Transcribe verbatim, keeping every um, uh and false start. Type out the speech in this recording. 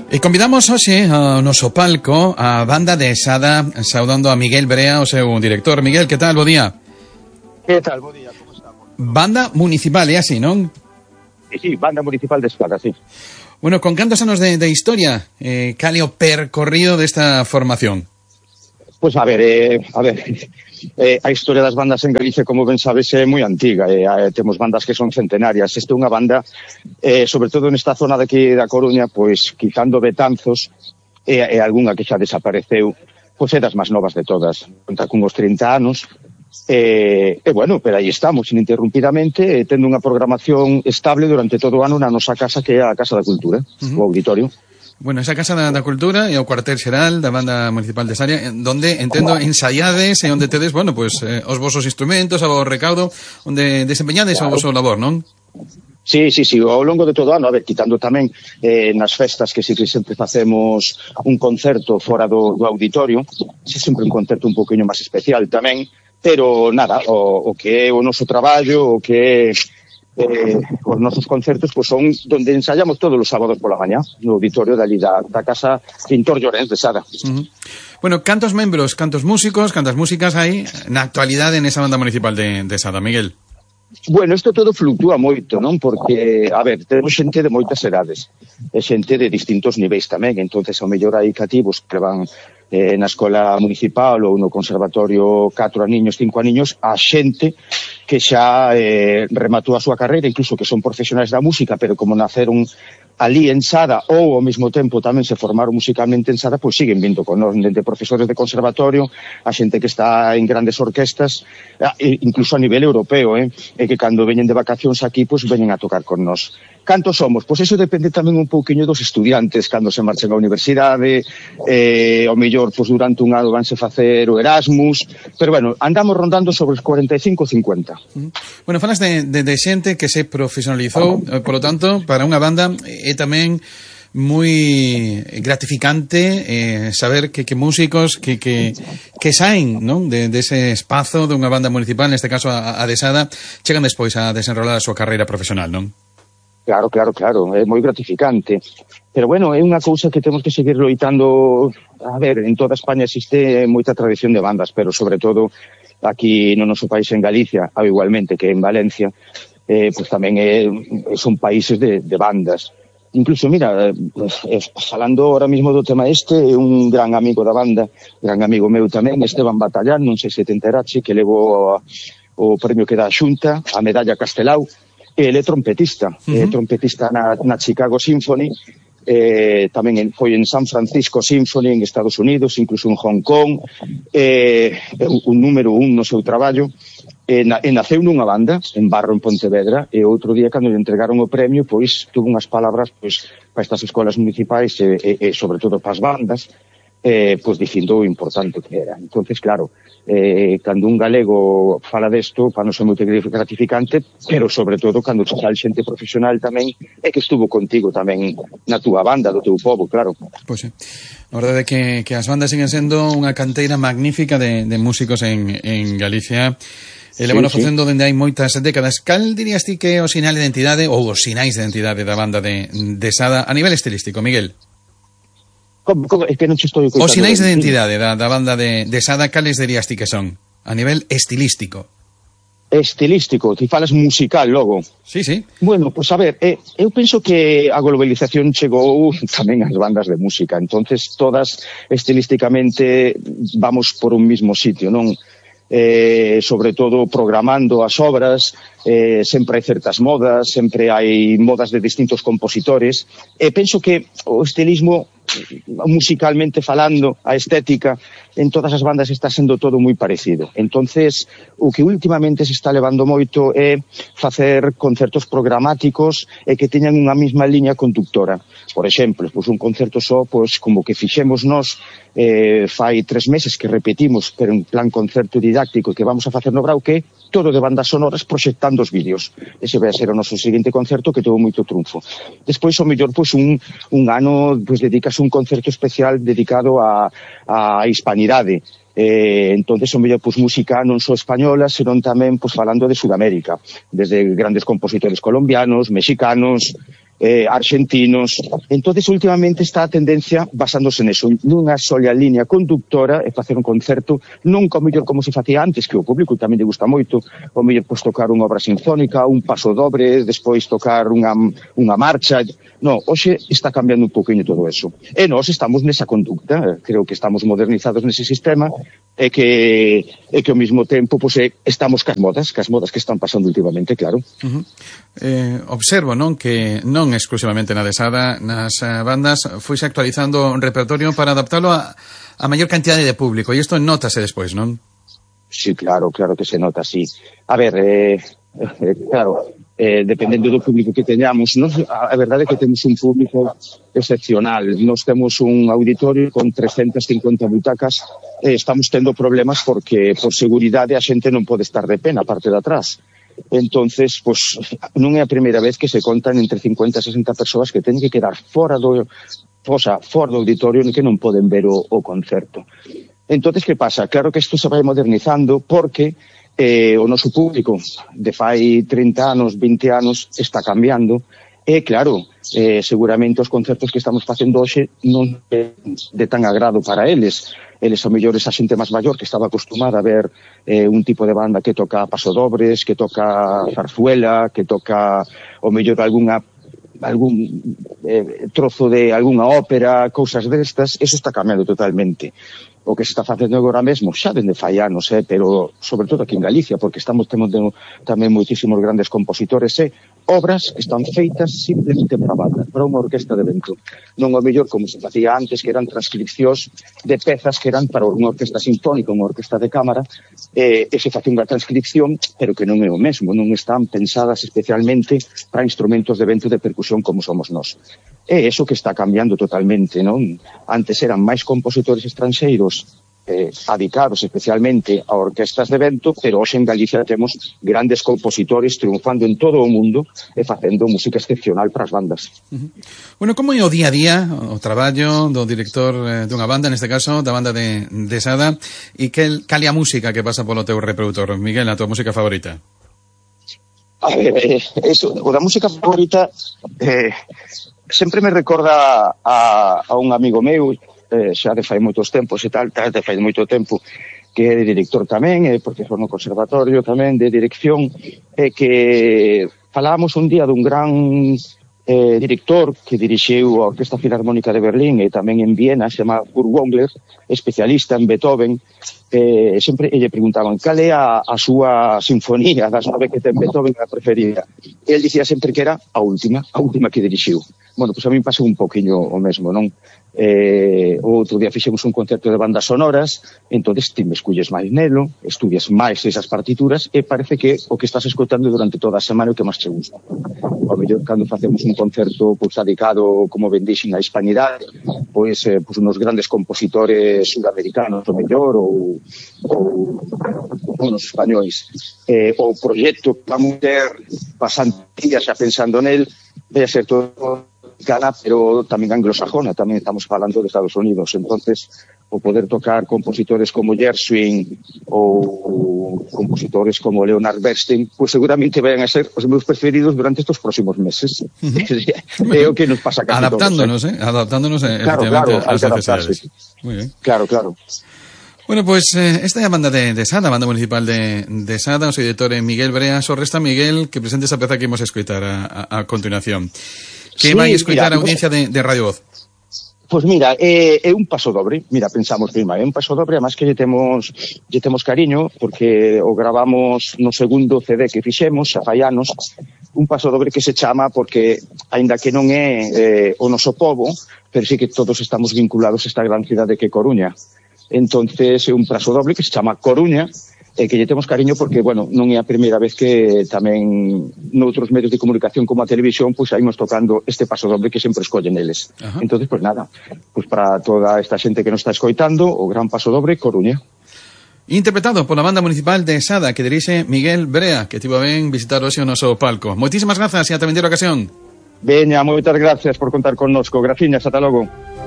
E convidamos hoxe ao noso palco a banda de Sada, saudando a Miguel Brea, o seu director. Miguel, que tal? Bo día. Que tal? Bo día, como estamos? Banda municipal, é así, non? Sí, sí, banda municipal de Sada, sí. Bueno, con cantos anos de, de historia, eh, cal é o percorrido desta formación? Pois pues a ver, eh, a ver, eh, a historia das bandas en Galicia, como ben sabes, é moi antiga. Eh, eh, temos bandas que son centenarias. Esta é unha banda, eh, sobre todo nesta zona de aquí da Coruña, pois quitando Betanzos e eh, eh, algunha que xa desapareceu, pois é das máis novas de todas. Conta con uns trinta anos. E, eh, eh, bueno, pero aí estamos, ininterrumpidamente, eh, tendo unha programación estable durante todo o ano na nosa casa, que é a Casa da Cultura, uh-huh. o auditorio. Bueno, esa Casa da, da Cultura é o cuartel xeral da Banda Municipal de Saria, onde, entendo, ensaiades e onde tedes, bueno, pues, eh, os vosos instrumentos, o recaudo, onde desempeñades claro. o voso labor, non? Sí, sí, sí, ao longo de todo o ano, a ver, quitando tamén eh, nas festas que sí que sempre facemos un concerto fora do, do auditorio, sí, sempre un concerto un poquinho máis especial tamén, pero nada, o, o que é o noso traballo, o que é Eh, os nosos concertos pues, son donde ensayamos todos os sábados pola mañá no auditorio dali da, da Casa Pintor Llorens de Sada. Uh-huh. Bueno, cantos membros, cantos músicos, cantas músicas hai na actualidade nesa banda municipal de, de Sada, Miguel? Bueno, isto todo fluctúa moito, non? Porque, a ver, temos xente de moitas edades e xente de distintos niveis tamén, entonces ao mellor hai cativos que van eh, na escola municipal ou no conservatorio catro aniños, cinco aniños, a xente que xa eh, rematou a súa carreira, incluso que son profesionais da música, pero como naceron ali en Sada ou ao mesmo tempo tamén se formaron musicalmente en Sada, pois siguen vindo con nós, dende profesores de conservatorio, a xente que está en grandes orquestas, incluso a nivel europeo, eh, e que cando veñen de vacacións aquí, pois veñen a tocar con nós. Cantos somos? Pois eso depende tamén un pouquiño dos estudiantes, cando se marchen á universidade, eh, ao mellor, pois durante un ano vanse facer o Erasmus, pero bueno, andamos rondando sobre os cuarenta e cinco a cincuenta. Bueno, falas de, de, de xente que se profesionalizou, por lo tanto, para unha banda é tamén moi gratificante eh, saber que, que músicos que, que, que saen, non? De, de ese espazo dunha banda municipal, neste caso a, a de Sada, chegan despois a desenrolar a súa carreira profesional, non? Claro, claro, claro, é moi gratificante. Pero bueno, é unha cousa que temos que seguir loitando. A ver, en toda España existe moita tradición de bandas, pero sobre todo aquí no noso país en Galicia, ou igualmente que en Valencia, eh, pues tamén é, son países de, de bandas. Incluso, mira, eh, falando ahora mismo do tema este, un gran amigo da banda, gran amigo meu tamén, Esteban Batallán, non sei se te enterache, que levou o premio que dá a Xunta, a medalla Castelao. Ele é trompetista, uh-huh. é trompetista na, na Chicago Symphony, eh, tamén en, foi en San Francisco Symphony en Estados Unidos, incluso en Hong Kong, eh, un número un no seu traballo, e, na, e naceu nunha banda en Barro, en Pontevedra, e outro día, cando lle entregaron o premio, pois, tuvo unhas palabras pois, para estas escolas municipais e, e, e sobre todo para as bandas, eh, pois dicindo o importante que era. Entonces, claro, eh, cando un galego fala desto, para non ser moito gratificante, pero sobre todo cando sal xente profesional tamén, é que estuvo contigo tamén na túa banda, do teu povo, claro. Pois é. A verdade é que, que as bandas siguen sendo unha canteira magnífica de, de músicos en, en Galicia. E levano sí, facendo sí. dende hai moitas décadas. Cal dirías ti que é o sinal de identidade ou os sinais de identidade da banda de, de Sada a nivel estilístico, Miguel? Como, como, es que non estou os sinais de identidade da, da banda de, de Sada, cales dirías ti que son? A nivel estilístico. Estilístico, ti falas musical logo. Sí, sí. Bueno, pois pues, a ver, eh, eu penso que a globalización chegou tamén ás bandas de música, entonces todas estilísticamente vamos por un mismo sitio, non? Eh, sobre todo programando as obras, eh, sempre hai certas modas, sempre hai modas de distintos compositores, e penso que o estilismo musicalmente falando, a estética en todas as bandas está sendo todo moi parecido. Entonces, o que últimamente se está levando moito é facer concertos programáticos e que teñan unha mesma liña conductora. Por exemplo, pois un concerto só, pois como que fixemos nós eh, fai tres meses que repetimos, pero en plan concerto didáctico que vamos a facer no Brau, que todo de bandas sonoras proxectando os vídeos. Ese vai a ser o noso seguinte concerto que tuvo moito triunfo. Despois, ao mellor, pois un, un ano pois dedicas un concerto especial dedicado a, a hispanidade. Eh, entonces, o mellor, pois, música non só española, senón tamén, pois, falando de Sudamérica, desde grandes compositores colombianos, mexicanos, eh, argentinos. Entonces, últimamente está a tendencia basándose neso, nunha sola línea conductora e facer un concerto, nunca o mellor como se facía antes, que o público tamén lle gusta moito, o mellor pois tocar unha obra sinfónica, un paso dobre, despois tocar unha, unha marcha. No, hoxe está cambiando un poquinho todo eso. E nós estamos nesa conducta, creo que estamos modernizados nese sistema, e que, e que ao mesmo tempo pois, estamos cas modas, cas modas que están pasando últimamente, claro. Uh-huh. Eh, observo, non, que non exclusivamente na Desada, nas uh, bandas, foise actualizando un repertorio para adaptarlo a, a maior cantidade de público, e isto nótase despois, non? Sí, claro, claro que se nota, sí. A ver, eh, eh, claro, eh, dependendo do público que teñamos, nos, a, a verdade é que temos un público excepcional. Nos temos un auditorio con trescentas cincuenta butacas e eh, estamos tendo problemas porque, por seguridade, a xente non pode estar de pé na parte de atrás. Entonces, pues, non é a primeira vez que se contan entre cincuenta e sesenta persoas que teñen que quedar fora do, fosa, fora do auditorio e que non poden ver o, o concerto. Entonces, que pasa? Claro que isto se vai modernizando porque eh, o noso público de fai trinta anos, vinte anos, está cambiando. E, claro, eh, seguramente os concertos que estamos facendo hoxe non é de tan agrado para eles. Eles, ao mellor, esa xente máis maior que estaba acostumada a ver eh, un tipo de banda que toca pasodobles, que toca zarzuela, que toca, ao mellor, algunha algún eh, trozo de algunha ópera, cousas destas, eso está cambiando totalmente. O que se está facendo agora mesmo, xa dende fai anos, eh, pero sobre todo aquí en Galicia, porque estamos tendo tamén moitísimos grandes compositores e eh, obras que están feitas simplemente para banda, para unha orquesta de vento. Non o mellor como se facía antes, que eran transcripcións de pezas que eran para unha orquesta sinfónica, unha orquesta de cámara, eh, e se facía unha transcripción, pero que non é o mesmo, non están pensadas especialmente para instrumentos de vento de percusión como somos nós. É eso que está cambiando totalmente, non? Antes eran máis compositores estranxeiros eh, adicados especialmente a orquestas de vento, pero hoxe en Galicia temos grandes compositores triunfando en todo o mundo e facendo música excepcional para as bandas. Uh-huh. Bueno, como é o día a día, o traballo do director eh, dunha banda, neste caso, da banda de Desada, e que cal é a música que pasa polo teu reproductor? Miguel, a tua música favorita? A ver, eh, eso, o da música favorita eh, sempre me recorda a, a un amigo meu, eh, xa de fai moitos tempos e tal, de fai moito tempo, que é director tamén, é profesor no conservatorio tamén de dirección, e que falábamos un día dun gran eh, director que dirixiu a Orquesta Filarmónica de Berlín e tamén en Viena, se chama Kurt Wongler, especialista en Beethoven. Eh, sempre lle preguntaban cal é a, a súa sinfonía das nove que ten Beethoven a preferida. E el dicía sempre que era a última, a última que dirixiu. Bueno, pois pues a mí pasou un poquinho o mesmo, non? Eh, o outro día fixemos un concerto de bandas sonoras, entonces ti me esculles máis nelo, estudias máis esas partituras e parece que o que estás escoitando durante toda a semana é o que máis te gusta. O mellor, cando facemos un concerto pois, dedicado, como ben dixen, á hispanidade, pois, eh, pois unos grandes compositores sudamericanos, o mellor, ou, ou unos españois. Eh, o proxecto que vamos ter pasando días xa pensando nel, vai a ser todo americana, pero tamén anglosajona, tamén estamos falando de Estados Unidos. Entonces, o poder tocar compositores como Gershwin ou compositores como Leonard Bernstein, pues seguramente vayan a ser os meus preferidos durante estos próximos meses. Uh-huh. É o que nos pasa casi adaptándonos, todos, eh? Adaptándonos, eh, claro, efectivamente, claro, ás necesidades. Muy bien. Claro, claro. Bueno, pues eh, esta é a banda de, de Sada, a banda municipal de, de Sada, o seu editor é Miguel Brea. Só resta, Miguel, que presente esa peza que imos escoitar a, a, a continuación. Que sí, vai escoitar a audiencia de, de Radio Voz? Pois mira, é, é un paso dobre. Mira, pensamos prima, é un paso dobre, además que lle temos, lle temos cariño, porque o gravamos no segundo C D que fixemos, xa fai anos, un paso dobre que se chama, porque, aínda que non é eh, o noso pobo, pero sí que todos estamos vinculados a esta gran cidade que é Coruña. Entonces é un paso doble que se chama Coruña, e que lle temos cariño porque, bueno, non é a primeira vez que tamén noutros medios de comunicación como a televisión, pois pues, saímos tocando este paso doble que sempre escollen eles. Ajá. Entonces, pois pues, nada, pois pues, para toda esta xente que nos está escoitando, o gran paso doble Coruña. Interpretado pola banda municipal de Sada, que dirixe Miguel Brea, que tivo ben visitar hoxe o noso palco. Moitísimas grazas e ata vindeira ocasión. Veña, moitas gracias por contar connosco. Graciñas, ata logo.